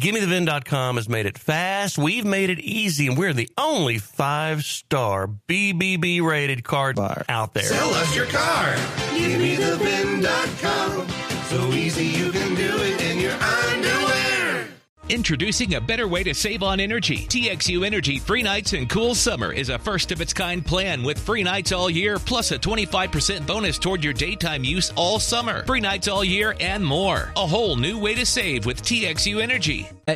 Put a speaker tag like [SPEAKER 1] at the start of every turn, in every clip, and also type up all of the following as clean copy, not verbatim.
[SPEAKER 1] GimmeTheVin.com has made it fast. We've made it easy, and we're the only 5-star BBB rated card buyer out there.
[SPEAKER 2] Sell us your car. GimmeTheVin.com. So easy you can do it in your underwear.
[SPEAKER 3] Introducing a better way to save on energy. TXU Energy Free Nights and Cool Summer is a first-of-its-kind plan with free nights all year, plus a 25% bonus toward your daytime use all summer. Free nights all year and more. A whole new way to save with TXU Energy.
[SPEAKER 4] If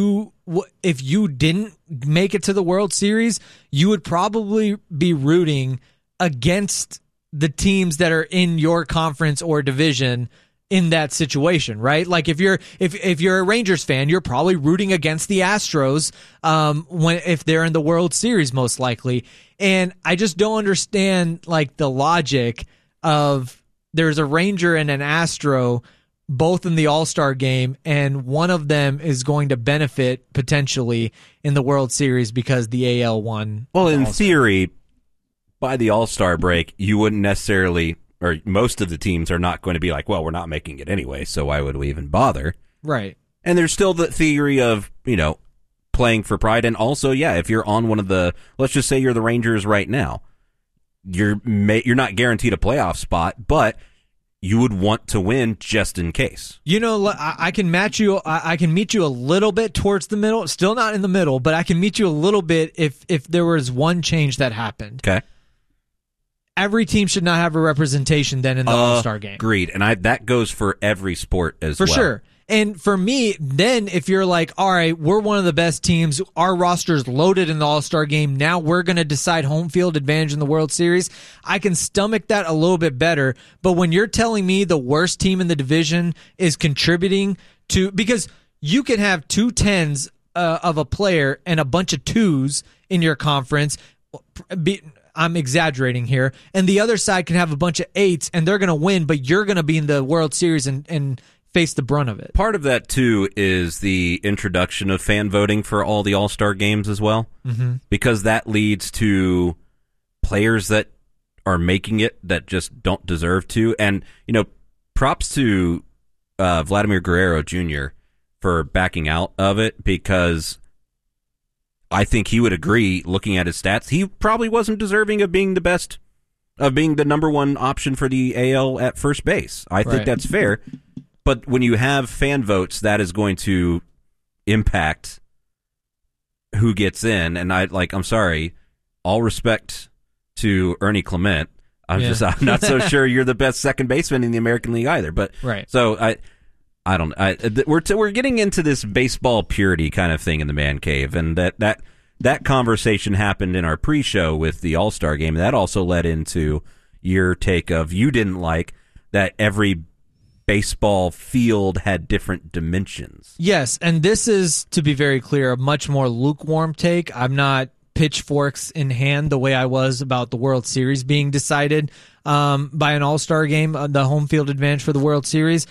[SPEAKER 4] you didn't make it to the World Series, you would probably be rooting against the teams that are in your conference or division in that situation, right? Like if you're a Rangers fan, you're probably rooting against the Astros if they're in the World Series, most likely. And I just don't understand like the logic of there's a Ranger and an Astro both in the All-Star game, and one of them is going to benefit potentially in the World Series because the AL won.
[SPEAKER 5] Well, in theory, by the All-Star break, you wouldn't necessarily, or most of the teams are not going to be like, well, we're not making it anyway, so why would we even bother?
[SPEAKER 4] Right. And
[SPEAKER 5] there's still the theory of, playing for pride. And also, if you're on one of the, let's just say you're the Rangers right now, you're not guaranteed a playoff spot, but you would want to win just in case.
[SPEAKER 4] I can match you. I can meet you a little bit towards the middle. Still not in the middle, but I can meet you a little bit if there was one change that happened.
[SPEAKER 5] Okay.
[SPEAKER 4] Every team should not have a representation then in the All-Star game.
[SPEAKER 5] Agreed. And that goes for every sport as well.
[SPEAKER 4] For sure. And for me, then if you're like, all right, we're one of the best teams, our roster's loaded in the All-Star game, now we're going to decide home field advantage in the World Series, I can stomach that a little bit better. But when you're telling me the worst team in the division is contributing to, because you can have 2 10s of a player and a bunch of 2s in your conference, I'm exaggerating here, and the other side can have a bunch of 8s and they're going to win, but you're going to be in the World Series and face the brunt of it.
[SPEAKER 5] Part of that, too, is the introduction of fan voting for all the All-Star games as well, because that leads to players that are making it that just don't deserve to. And, props to Vladimir Guerrero Jr. for backing out of it, because I think he would agree, looking at his stats, he probably wasn't deserving of being the best, of being the number one option for the AL at first base. I think that's fair. But when you have fan votes, that is going to impact who gets in. And I'm sorry, all respect to Ernie Clement. I'm not so sure you're the best second baseman in the American League either. But so I don't. We're getting into this baseball purity kind of thing in the man cave, and that conversation happened in our pre-show with the All-Star game. That also led into your take of you didn't like that every baseball field had different dimensions.
[SPEAKER 4] Yes, and this is, to be very clear, a much more lukewarm take. I'm not pitchforks in hand the way I was about the World Series being decided by an All-Star game, the home field advantage for the World Series.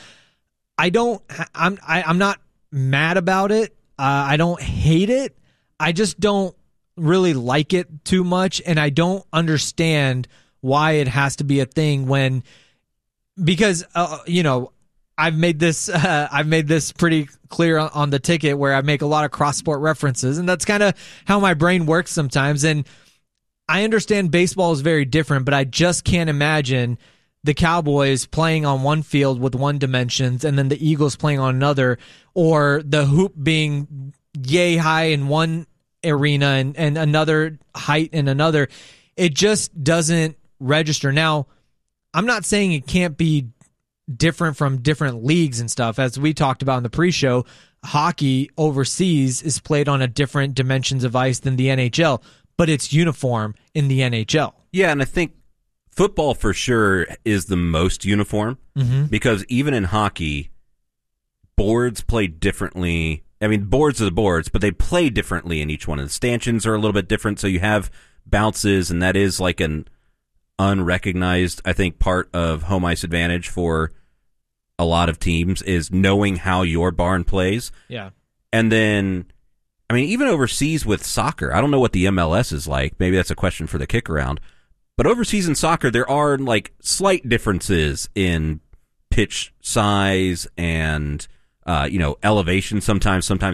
[SPEAKER 4] I'm not mad about it. I don't hate it. I just don't really like it too much, and I don't understand why it has to be a thing because I've made this pretty clear on the ticket where I make a lot of cross-sport references, and that's kind of how my brain works sometimes. And I understand baseball is very different, but I just can't imagine the Cowboys playing on one field with one dimensions and then the Eagles playing on another, or the hoop being yay high in one arena and another height in another. It just doesn't register. Now, I'm not saying it can't be different from different leagues and stuff. As we talked about in the pre-show, hockey overseas is played on a different dimensions of ice than the NHL, but it's uniform in the NHL.
[SPEAKER 5] Yeah, and I think football for sure is the most uniform, because even in hockey, boards play differently. I mean, boards are the boards, but they play differently in each one. And the stanchions are a little bit different, so you have bounces, and that is like an unrecognized, I think, part of home ice advantage for a lot of teams is knowing how your barn plays.
[SPEAKER 4] Yeah.
[SPEAKER 5] And then, I mean, even overseas with soccer, I don't know what the MLS is like. Maybe that's a question for the kick around. But overseas in soccer, there are like slight differences in pitch size and elevation sometimes